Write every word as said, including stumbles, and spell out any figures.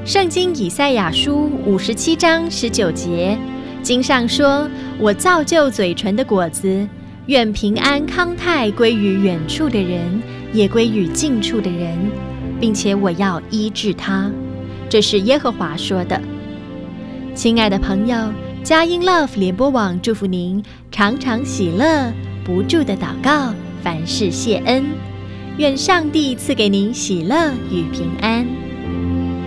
圣经以赛亚书五十七章十九节，经上说：我造就嘴唇的果子，愿平安康泰归于远处的人，也归于近处的人，并且我要医治他。这是耶和华说的。亲爱的朋友，佳音 Love 联播网祝福您常常喜乐，不住的祷告，凡事谢恩。愿上帝赐给您喜乐与平安。